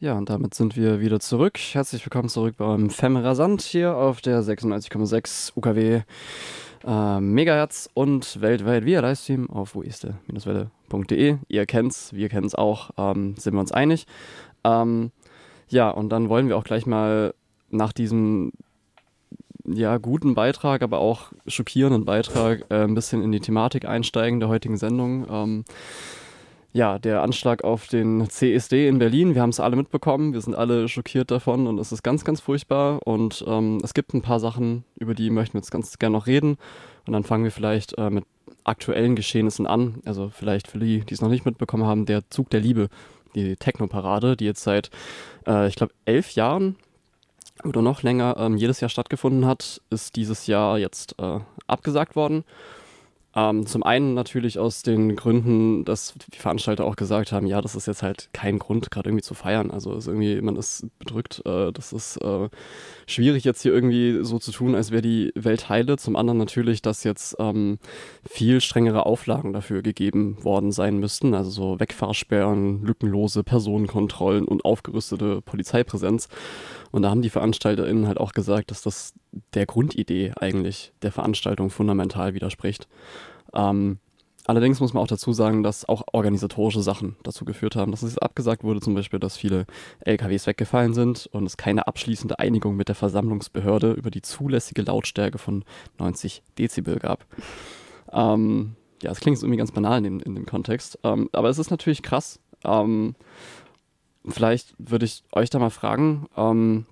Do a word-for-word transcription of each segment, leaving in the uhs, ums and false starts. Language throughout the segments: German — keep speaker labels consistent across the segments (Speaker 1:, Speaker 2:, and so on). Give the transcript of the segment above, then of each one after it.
Speaker 1: Ja, und damit sind wir wieder zurück. Herzlich willkommen zurück beim Femme Rasant hier auf der sechsundneunzig Komma sechs U K W äh, Megahertz und weltweit via Livestream auf woeste-welle punkt de. Ihr kennt's, wir kennen's auch, ähm, sind wir uns einig. Ähm, ja, und dann wollen wir auch gleich mal nach diesem ja, guten Beitrag, aber auch schockierenden Beitrag äh, ein bisschen in die Thematik einsteigen der heutigen Sendung. Ähm, Ja, der Anschlag auf den C S D in Berlin, wir haben es alle mitbekommen, wir sind alle schockiert davon und es ist ganz, ganz furchtbar und ähm, es gibt ein paar Sachen, über die möchten wir jetzt ganz gerne noch reden und dann fangen wir vielleicht äh, mit aktuellen Geschehnissen an, also vielleicht für die, die es noch nicht mitbekommen haben, der Zug der Liebe, die Techno-Parade, die jetzt seit, äh, ich glaube, elf Jahren oder noch länger ähm, jedes Jahr stattgefunden hat, ist dieses Jahr jetzt äh, abgesagt worden. Ähm, zum einen natürlich aus den Gründen, dass die Veranstalter auch gesagt haben, ja, das ist jetzt halt kein Grund, gerade irgendwie zu feiern. Also ist irgendwie, man ist bedrückt, äh, das ist äh, schwierig jetzt hier irgendwie so zu tun, als wäre die Welt heile. Zum anderen natürlich, dass jetzt ähm, viel strengere Auflagen dafür gegeben worden sein müssten. Also so Wegfahrsperren, lückenlose Personenkontrollen und aufgerüstete Polizeipräsenz. Und da haben die VeranstalterInnen halt auch gesagt, dass das der Grundidee eigentlich der Veranstaltung fundamental widerspricht. Ähm, allerdings muss man auch dazu sagen, dass auch organisatorische Sachen dazu geführt haben, dass es abgesagt wurde, zum Beispiel, dass viele L K Ws weggefallen sind und es keine abschließende Einigung mit der Versammlungsbehörde über die zulässige Lautstärke von neunzig Dezibel gab. Ähm, ja, es klingt irgendwie ganz banal in dem, in dem Kontext, ähm, aber es ist natürlich krass. Ähm, vielleicht würde ich euch da mal fragen, ähm,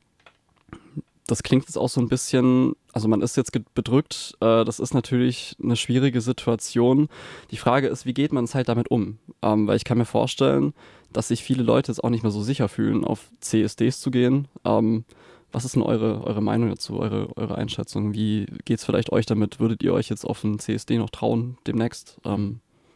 Speaker 1: das klingt jetzt auch so ein bisschen, also man ist jetzt bedrückt, äh, das ist natürlich eine schwierige Situation. Die Frage ist, wie geht man es halt damit um? Ähm, weil ich kann mir vorstellen, dass sich viele Leute jetzt auch nicht mehr so sicher fühlen, auf C S Ds zu gehen. Ähm, was ist denn eure, eure Meinung dazu, eure, eure Einschätzung? Wie geht es vielleicht euch damit? Würdet ihr euch jetzt auf einen C S D noch trauen demnächst? Ähm,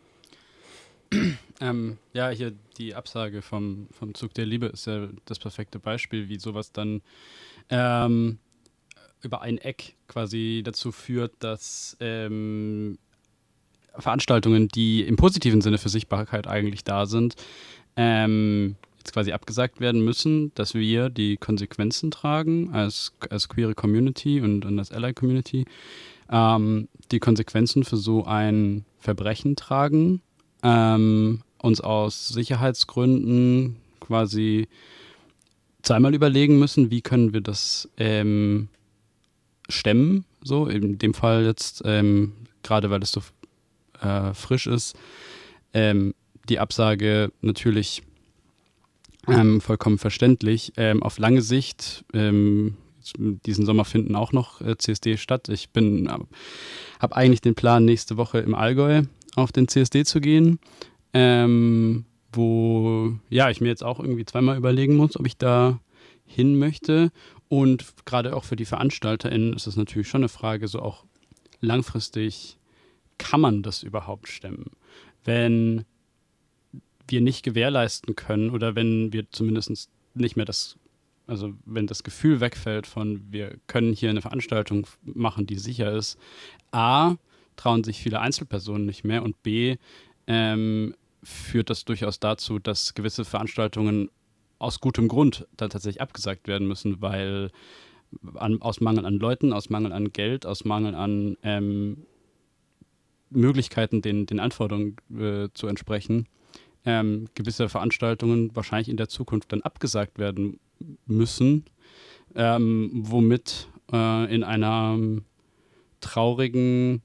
Speaker 2: Ähm, ja, hier die Absage vom, vom Zug der Liebe ist ja das perfekte Beispiel, wie sowas dann ähm, über ein Eck quasi dazu führt, dass ähm, Veranstaltungen, die im positiven Sinne für Sichtbarkeit eigentlich da sind, ähm, jetzt quasi abgesagt werden müssen, dass wir die Konsequenzen tragen als, als queere Community und, und als Ally Community, ähm, die Konsequenzen für so ein Verbrechen tragen, ähm, uns aus Sicherheitsgründen quasi zweimal überlegen müssen, wie können wir das ähm, stemmen, so in dem Fall jetzt, ähm, gerade weil es so äh, frisch ist, ähm, die Absage natürlich ähm, vollkommen verständlich. Ähm, auf lange Sicht, ähm, diesen Sommer finden auch noch äh, C S D statt. Ich bin, äh, habe eigentlich den Plan, nächste Woche im Allgäu auf den C S D zu gehen, ähm, wo ja ich mir jetzt auch irgendwie zweimal überlegen muss, ob ich da hin möchte. Und gerade auch für die VeranstalterInnen ist es natürlich schon eine Frage, so auch langfristig, kann man das überhaupt stemmen? Wenn wir nicht gewährleisten können oder wenn wir zumindest nicht mehr das, also wenn das Gefühl wegfällt von, wir können hier eine Veranstaltung machen, die sicher ist, A, trauen sich viele Einzelpersonen nicht mehr und B, ähm, führt das durchaus dazu, dass gewisse Veranstaltungen aus gutem Grund dann tatsächlich abgesagt werden müssen, weil an, aus Mangel an Leuten, aus Mangel an Geld, aus Mangel an ähm, Möglichkeiten, den, den Anforderungen äh, zu entsprechen, ähm, gewisse Veranstaltungen wahrscheinlich in der Zukunft dann abgesagt werden müssen, ähm, womit äh, in einer traurigen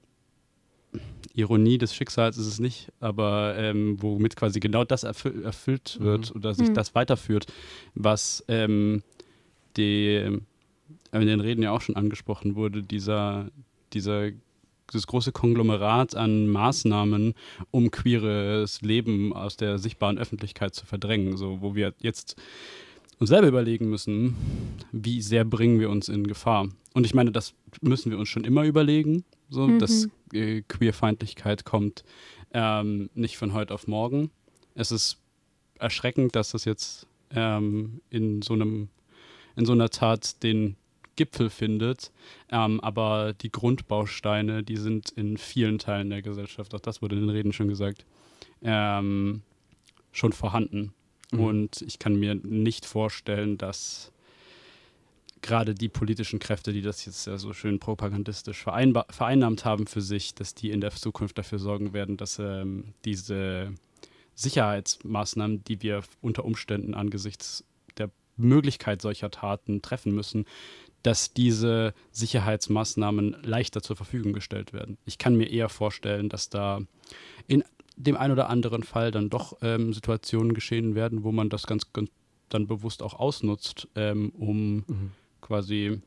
Speaker 2: Ironie des Schicksals ist es nicht, aber ähm, womit quasi genau das erfüll erfüllt wird
Speaker 1: mhm.
Speaker 2: oder sich
Speaker 3: Mhm.
Speaker 2: das weiterführt, was ähm, die, äh, in den Reden ja auch schon angesprochen wurde, dieser, dieser dieses große Konglomerat an Maßnahmen, um queeres Leben aus der sichtbaren Öffentlichkeit zu verdrängen, so wo wir jetzt uns selber überlegen müssen, wie sehr bringen wir uns in Gefahr. Und ich meine, das müssen wir uns schon immer überlegen, so
Speaker 3: Mhm.
Speaker 2: dass äh, Queerfeindlichkeit kommt ähm, nicht von heute auf morgen. Es ist erschreckend, dass das jetzt ähm, in so einem in so einer Tat den Gipfel findet, ähm, aber die Grundbausteine, die sind in vielen Teilen der Gesellschaft, auch das wurde in den Reden schon gesagt, ähm, schon vorhanden. Mhm. Und ich kann mir nicht vorstellen, dass gerade die politischen Kräfte, die das jetzt ja so schön propagandistisch vereinba- vereinnahmt haben für sich, dass die in der Zukunft dafür sorgen werden, dass ähm, diese Sicherheitsmaßnahmen, die wir unter Umständen angesichts der Möglichkeit solcher Taten treffen müssen, dass diese Sicherheitsmaßnahmen leichter zur Verfügung gestellt werden. Ich kann mir eher vorstellen, dass da in dem einen oder anderen Fall dann doch ähm, Situationen geschehen werden, wo man das ganz, ganz dann bewusst auch ausnutzt, ähm, um mhm. quasi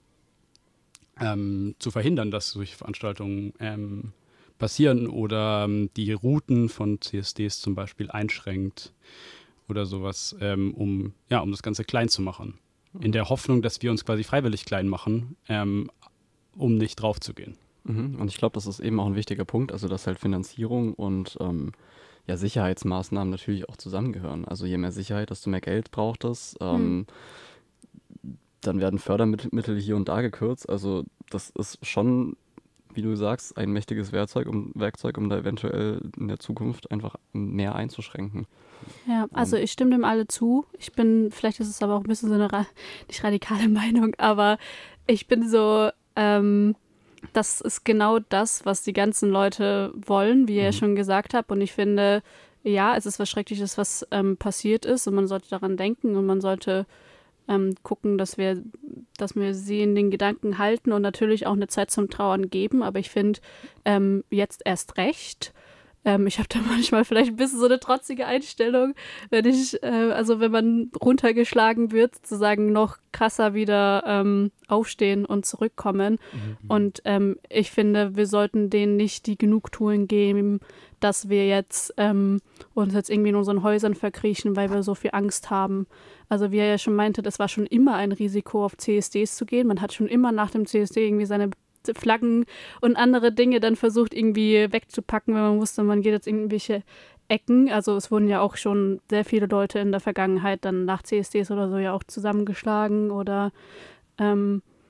Speaker 2: ähm, zu verhindern, dass solche Veranstaltungen ähm, passieren oder ähm, die Routen von C S Ds zum Beispiel einschränkt oder sowas, ähm, um, ja, um das Ganze klein zu machen. Mhm. In der Hoffnung, dass wir uns quasi freiwillig klein machen, ähm, um nicht drauf zu gehen.
Speaker 1: Mhm. Und ich glaube, das ist eben auch ein wichtiger Punkt, also dass halt Finanzierung und ähm, ja, Sicherheitsmaßnahmen natürlich auch zusammengehören. Also je mehr Sicherheit, desto mehr Geld braucht es. Ähm, mhm. Dann werden Fördermittel hier und da gekürzt. Also das ist schon, wie du sagst, ein mächtiges Werkzeug, um, Werkzeug, um da eventuell in der Zukunft einfach mehr einzuschränken.
Speaker 3: Ja, also ich stimme dem alle zu. Ich bin, vielleicht ist es aber auch ein bisschen so eine ra- nicht radikale Meinung, aber ich bin so, ähm, das ist genau das, was die ganzen Leute wollen, wie ihr mhm. ja schon gesagt habt. Und ich finde, ja, es ist was Schreckliches, was ähm, passiert ist und man sollte daran denken und man sollte ähm, gucken, dass wir, dass wir sie in den Gedanken halten und natürlich auch eine Zeit zum Trauern geben. Aber ich finde, ähm, jetzt erst recht. Ähm, ich habe da manchmal vielleicht ein bisschen so eine trotzige Einstellung, wenn ich, äh, also wenn man runtergeschlagen wird, sozusagen noch krasser wieder ähm, aufstehen und zurückkommen. Mhm. Und ähm, ich finde, wir sollten denen nicht die Genugtuung geben, dass wir jetzt ähm, uns jetzt irgendwie in unseren Häusern verkriechen, weil wir so viel Angst haben. Also wie er ja schon meinte, das war schon immer ein Risiko, auf C S Ds zu gehen. Man hat schon immer nach dem C S D irgendwie seine Flaggen und andere Dinge dann versucht irgendwie wegzupacken, wenn man wusste, man geht jetzt in irgendwelche Ecken. Also es wurden ja auch schon sehr viele Leute in der Vergangenheit dann nach C S Ds oder so ja auch zusammengeschlagen oder ähm,